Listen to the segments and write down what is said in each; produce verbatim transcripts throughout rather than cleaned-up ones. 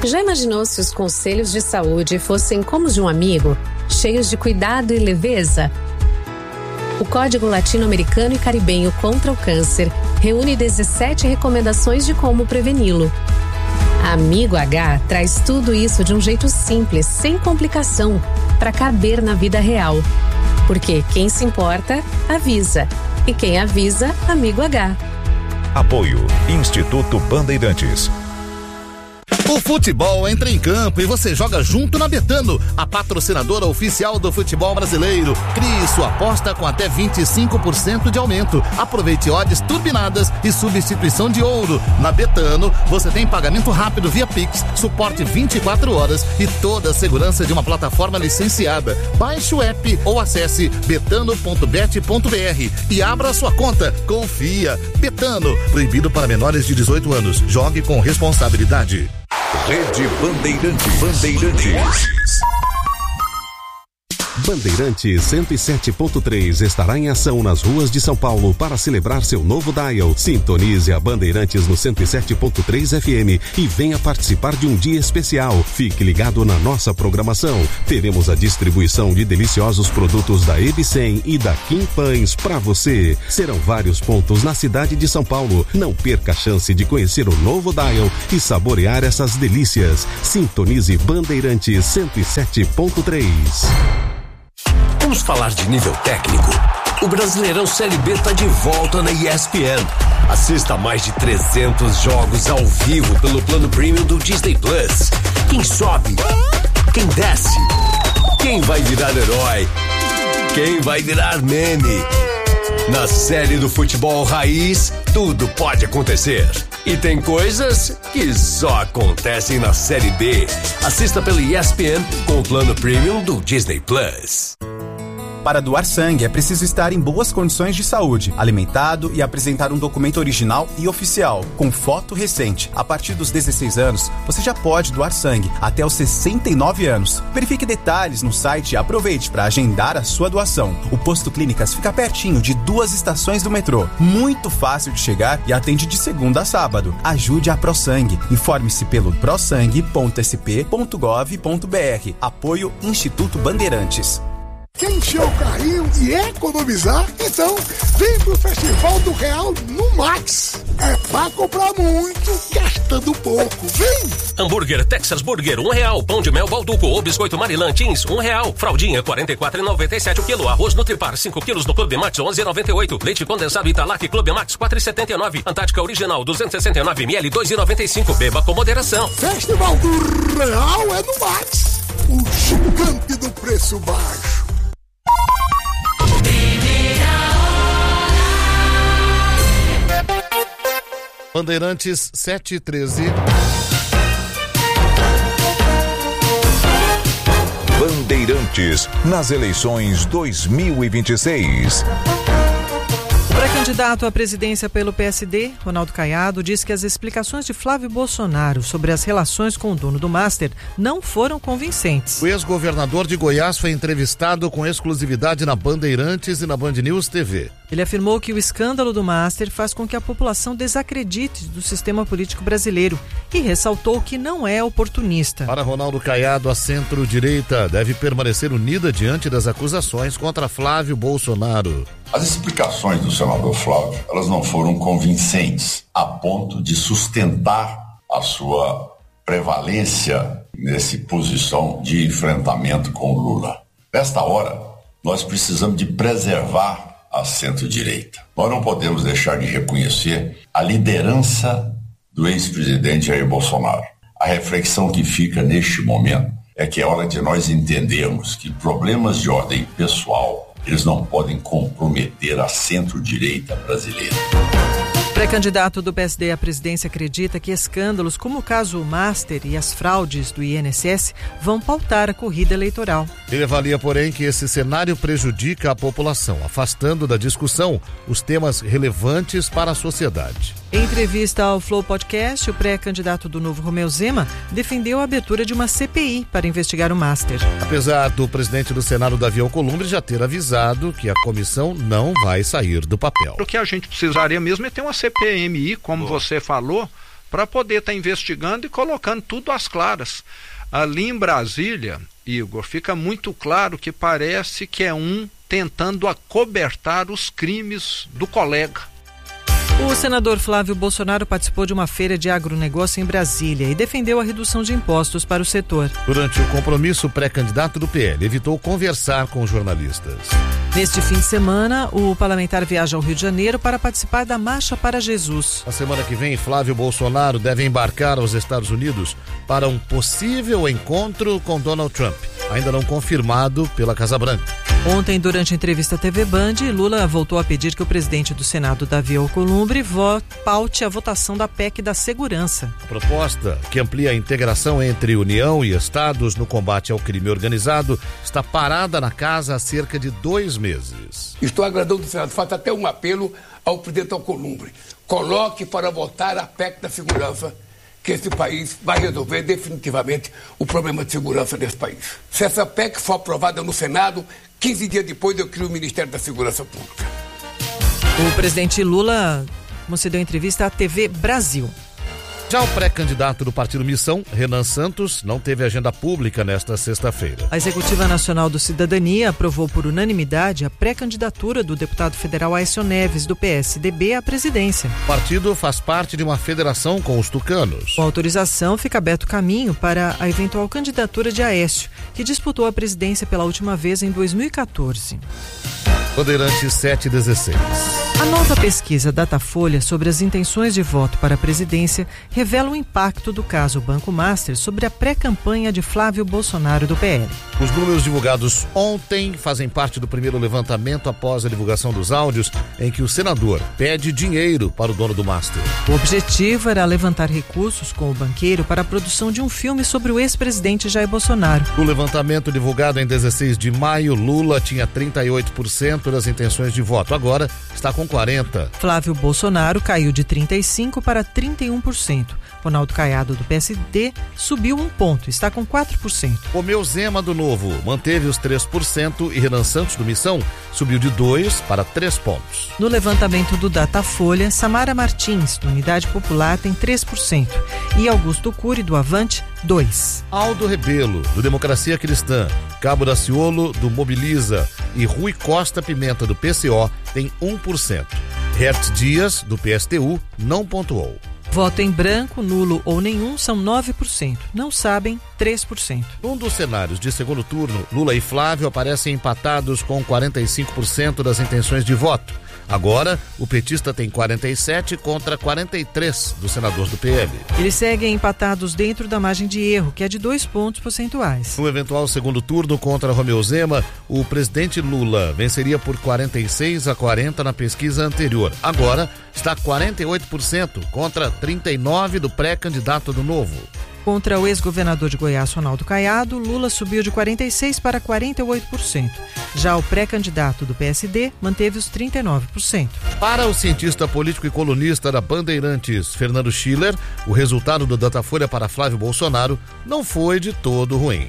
Já imaginou se os conselhos de saúde fossem como os de um amigo, cheios de cuidado e leveza? O Código Latino-Americano e Caribenho contra o Câncer reúne dezessete recomendações de como preveni-lo. Amigo H traz tudo isso de um jeito simples, sem complicação, para caber na vida real. Porque quem se importa, avisa. E quem avisa, Amigo H. Apoio Instituto Bandeirantes. O futebol entra em campo e você joga junto na Betano, a patrocinadora oficial do futebol brasileiro. Crie sua aposta com até vinte e cinco por cento de aumento. Aproveite odds turbinadas e substituição de ouro. Na Betano, você tem pagamento rápido via Pix, suporte vinte e quatro horas e toda a segurança de uma plataforma licenciada. Baixe o app ou acesse betano ponto bet ponto br e abra sua conta. Confia. Betano, proibido para menores de dezoito anos. Jogue com responsabilidade. Rede Bandeirantes. Bandeirantes. Bandeirantes cento e sete ponto três estará em ação nas ruas de São Paulo para celebrar seu novo dial. Sintonize a Bandeirantes no cento e sete ponto três F M e venha participar de um dia especial. Fique ligado na nossa programação. Teremos a distribuição de deliciosos produtos da Ebicem e da Kim Pães para você. Serão vários pontos na cidade de São Paulo. Não perca a chance de conhecer o novo dial e saborear essas delícias. Sintonize Bandeirantes cento e sete ponto três. Vamos falar de nível técnico. O Brasileirão Série B está de volta na E S P N. Assista a mais de trezentos jogos ao vivo pelo plano premium do Disney Plus. Quem sobe? Quem desce? Quem vai virar herói? Quem vai virar meme? Na série do futebol raiz, tudo pode acontecer. E tem coisas que só acontecem na Série B. Assista pelo E S P N com o plano premium do Disney Plus. Para doar sangue é preciso estar em boas condições de saúde, alimentado e apresentar um documento original e oficial, com foto recente. A partir dos dezesseis anos, você já pode doar sangue, até os sessenta e nove anos. Verifique detalhes no site e aproveite para agendar a sua doação. O Posto Clínicas fica pertinho de duas estações do metrô, muito fácil de chegar e atende de segunda a sábado. Ajude a ProSangue. Informe-se pelo prosangue ponto s p ponto gov ponto b r. Apoio Instituto Bandeirantes. Quer encher o carrinho e economizar? Então, vem pro Festival do Real no Max. É pra comprar muito, gastando pouco. Vem! Hambúrguer Texas Burger, um real. Pão de mel Balduco ou biscoito Marilã Tins, um real. Fraldinha, quarenta e quatro reais e noventa e sete centavos o quilo. Arroz Nutripar, cinco quilos no Clube Max, onze reais e noventa e oito centavos. Leite condensado Italac Clube Max, quatro reais e setenta e nove centavos. Antártica Original, duzentos e sessenta e nove mililitros, dois reais e noventa e cinco centavos. Beba com moderação. Festival do Real é no Max. O gigante do preço baixo. Bandeirantes sete e treze. Bandeirantes nas eleições dois mil e vinte e seis. O pré-candidato à presidência pelo P S D, Ronaldo Caiado, diz que as explicações de Flávio Bolsonaro sobre as relações com o dono do Master não foram convincentes. O ex-governador de Goiás foi entrevistado com exclusividade na Bandeirantes e na Band News T V. Ele afirmou que o escândalo do Master faz com que a população desacredite do sistema político brasileiro e ressaltou que não é oportunista. Para Ronaldo Caiado, a centro-direita deve permanecer unida diante das acusações contra Flávio Bolsonaro. As explicações do senador Flávio, elas não foram convincentes a ponto de sustentar a sua prevalência nessa posição de enfrentamento com o Lula. Nesta hora, nós precisamos de preservar a centro-direita. Nós não podemos deixar de reconhecer a liderança do ex-presidente Jair Bolsonaro. A reflexão que fica neste momento é que é hora de nós entendermos que problemas de ordem pessoal, eles não podem comprometer a centro-direita brasileira. O pré-candidato do P S D à presidência acredita que escândalos como o caso Master e as fraudes do I N S S vão pautar a corrida eleitoral. Ele avalia, porém, que esse cenário prejudica a população, afastando da discussão os temas relevantes para a sociedade. Em entrevista ao Flow Podcast, o pré-candidato do Novo Romeu Zema defendeu a abertura de uma C P I para investigar o Master. Apesar do presidente do Senado, Davi Alcolumbre, já ter avisado que a comissão não vai sair do papel. O que a gente precisaria mesmo é ter uma C P M I, como você falou, para poder estar tá investigando e colocando tudo às claras. Ali em Brasília, Igor, fica muito claro que parece que é um tentando acobertar os crimes do colega. O senador Flávio Bolsonaro participou de uma feira de agronegócio em Brasília e defendeu a redução de impostos para o setor. Durante o compromisso, o pré-candidato do P L evitou conversar com jornalistas. Neste fim de semana, o parlamentar viaja ao Rio de Janeiro para participar da Marcha para Jesus. Na semana que vem, Flávio Bolsonaro deve embarcar aos Estados Unidos para um possível encontro com Donald Trump, ainda não confirmado pela Casa Branca. Ontem, durante a entrevista à T V Band, Lula voltou a pedir que o presidente do Senado, Davi Alcolumbre, paute a votação da P E C da segurança. A proposta, que amplia a integração entre União e Estados no combate ao crime organizado, está parada na casa há cerca de dois meses. Estou agradando o Senado, faço até um apelo ao presidente Alcolumbre. Coloque para votar a P E C da segurança, que esse país vai resolver definitivamente o problema de segurança desse país. Se essa P E C for aprovada no Senado, quinze dias depois eu crio o Ministério da Segurança Pública. O presidente Lula concedeu entrevista à T V Brasil. Já o pré-candidato do Partido Missão, Renan Santos, não teve agenda pública nesta sexta-feira. A Executiva Nacional do Cidadania aprovou por unanimidade a pré-candidatura do deputado federal Aécio Neves, do P S D B, à presidência. O partido faz parte de uma federação com os tucanos. Com autorização, fica aberto caminho para a eventual candidatura de Aécio, que disputou a presidência pela última vez em dois mil e quatorze. Bandeirantes sete dezesseis. A nova pesquisa Datafolha sobre as intenções de voto para a presidência revela o impacto do caso Banco Master sobre a pré-campanha de Flávio Bolsonaro do P L. Os números divulgados ontem fazem parte do primeiro levantamento após a divulgação dos áudios em que o senador pede dinheiro para o dono do Master. O objetivo era levantar recursos com o banqueiro para a produção de um filme sobre o ex-presidente Jair Bolsonaro. No levantamento divulgado em dezesseis de maio, Lula tinha trinta e oito por cento das intenções de voto. Agora está com quarenta por cento. Flávio Bolsonaro caiu de trinta e cinco por cento para trinta e um por cento. Ronaldo Caiado, do P S D, subiu um ponto, está com quatro por cento. Romeu Zema, do Novo, manteve os três por cento e Renan Santos, do Missão, subiu de dois para três pontos. No levantamento do Datafolha, Samara Martins, do Unidade Popular, tem três por cento e Augusto Cury, do Avante, dois por cento. Aldo Rebelo, do Democracia Cristã, Cabo Daciolo, do Mobiliza e Rui Costa Pimenta, do P C O, tem um por cento. Hertz Dias, do P S T U, não pontuou. Voto em branco, nulo ou nenhum são nove por cento. Não sabem, três por cento. Num dos cenários de segundo turno, Lula e Flávio aparecem empatados com quarenta e cinco por cento das intenções de voto. Agora, o petista tem quarenta e sete contra quarenta e três do senador do P L. Eles seguem empatados dentro da margem de erro, que é de dois pontos percentuais. No eventual segundo turno contra Romeu Zema, o presidente Lula venceria por quarenta e seis a quarenta na pesquisa anterior. Agora, está quarenta e oito por cento contra trinta e nove por cento do pré-candidato do Novo. Contra o ex-governador de Goiás, Ronaldo Caiado, Lula subiu de quarenta e seis por cento para quarenta e oito por cento. Já o pré-candidato do P S D manteve os trinta e nove por cento. Para o cientista político e colunista da Bandeirantes, Fernando Schiller, o resultado do Datafolha para Flávio Bolsonaro não foi de todo ruim.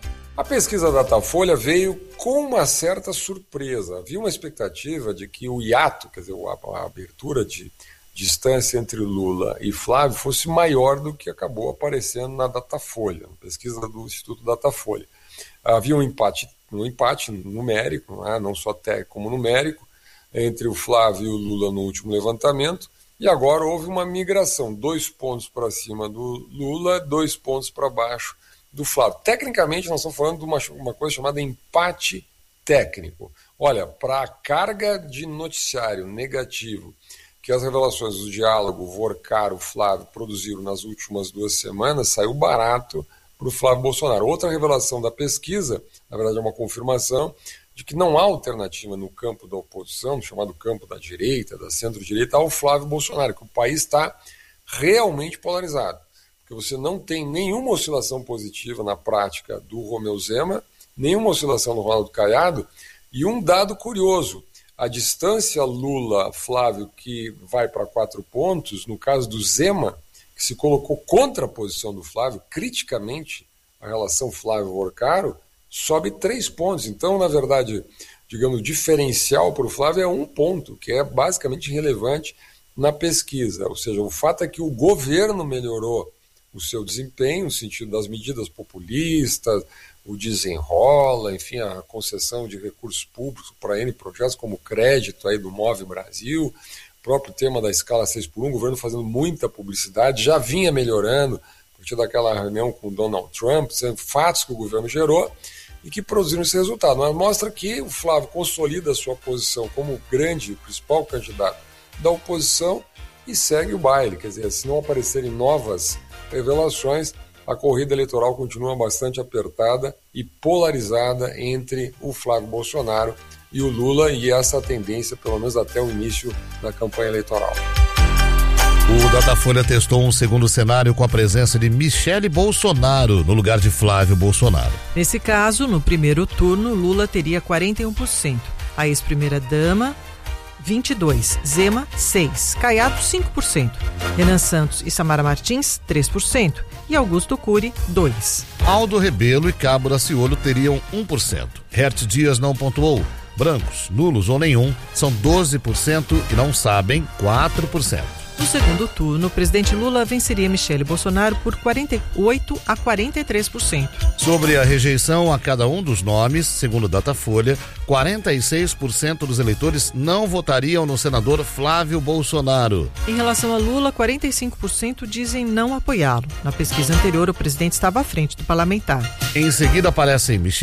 A pesquisa Datafolha veio com uma certa surpresa. Havia uma expectativa de que o hiato, quer dizer, a, a abertura de distância entre Lula e Flávio fosse maior do que acabou aparecendo na Datafolha, na pesquisa do Instituto Datafolha. Havia um empate, um empate numérico, não, é? Não só técnico como numérico, entre o Flávio e o Lula no último levantamento, e agora houve uma migração, dois pontos para cima do Lula, dois pontos para baixo do Flávio. Tecnicamente, nós estamos falando de uma, uma coisa chamada empate técnico. Olha, para a carga de noticiário negativo que as revelações do diálogo Vorcaro Flávio produziram nas últimas duas semanas, saiu barato para o Flávio Bolsonaro. Outra revelação da pesquisa, na verdade é uma confirmação, de que não há alternativa no campo da oposição, no chamado campo da direita, da centro-direita, ao Flávio Bolsonaro, que o país está realmente polarizado. Porque você não tem nenhuma oscilação positiva na prática do Romeu Zema, nenhuma oscilação no Ronaldo Caiado, e um dado curioso, a distância Lula-Flávio que vai para quatro pontos, no caso do Zema, que se colocou contra a posição do Flávio, criticamente, a relação Flávio-Vorcaro, sobe três pontos. Então, na verdade, digamos, o diferencial para o Flávio é um ponto, que é basicamente irrelevante na pesquisa. Ou seja, o fato é que o governo melhorou o seu desempenho, no sentido das medidas populistas, o desenrola, enfim, a concessão de recursos públicos para N projetos, como o crédito aí do Move Brasil, o próprio tema da escala seis por um, o governo fazendo muita publicidade, já vinha melhorando a partir daquela reunião com o Donald Trump, sendo fatos que o governo gerou e que produziram esse resultado. Mas mostra que o Flávio consolida a sua posição como grande, principal candidato da oposição e segue o baile. Quer dizer, se não aparecerem novas revelações, a corrida eleitoral continua bastante apertada e polarizada entre o Flávio Bolsonaro e o Lula, e essa tendência, pelo menos até o início da campanha eleitoral. O Datafolha testou um segundo cenário com a presença de Michele Bolsonaro no lugar de Flávio Bolsonaro. Nesse caso, no primeiro turno, Lula teria quarenta e um por cento. A ex-primeira-dama, vinte e dois por cento. Zema, seis por cento. Caiado, cinco por cento. Renan Santos e Samara Martins, três por cento. E Augusto Cury, dois por cento. Aldo Rebelo e Cabo Daciolo teriam um por cento. Hertz Dias não pontuou. Brancos, nulos ou nenhum são doze por cento e não sabem, quatro por cento. No segundo turno, o presidente Lula venceria Michele Bolsonaro por quarenta e oito a quarenta e três por cento. Sobre a rejeição a cada um dos nomes, segundo Datafolha, quarenta e seis por cento dos eleitores não votariam no senador Flávio Bolsonaro. Em relação a Lula, quarenta e cinco por cento dizem não apoiá-lo. Na pesquisa anterior, o presidente estava à frente do parlamentar. Em seguida aparecem Michele